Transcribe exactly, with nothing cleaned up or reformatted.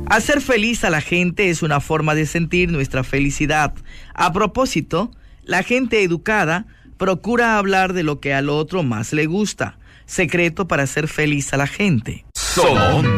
Hacer feliz a la gente es una forma de sentir nuestra felicidad. A propósito, la gente educada procura hablar de lo que al otro más le gusta. Secreto para hacer feliz a la gente. Somos